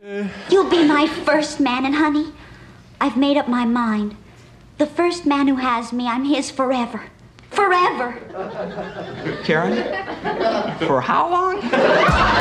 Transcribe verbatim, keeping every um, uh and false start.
You'll be my first man, and honey, I've made up my mind. The first man who has me, I'm his forever. Forever. Karen? For how long?